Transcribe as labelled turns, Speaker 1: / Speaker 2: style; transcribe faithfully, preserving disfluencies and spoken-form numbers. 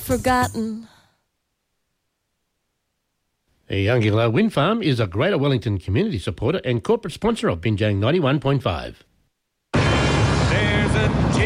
Speaker 1: forgotten.
Speaker 2: The Younginglow Wind Farm is a Greater Wellington community supporter and corporate sponsor of Binjang ninety-one point five.
Speaker 3: There's a